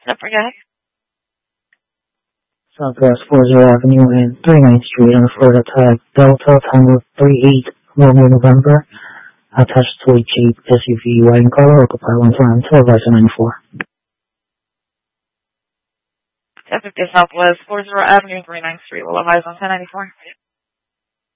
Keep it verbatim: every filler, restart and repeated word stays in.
Number guy. Southwest forty Avenue and thirty-ninth Street on Florida tag Delta Tango three eight Romeo November, attached to a Jeep S U V white in color, occupy one time, televisor ninety-four. ten fifty Southwest forty Avenue, thirty-ninth Street, Willow Heights on ten ninety-four.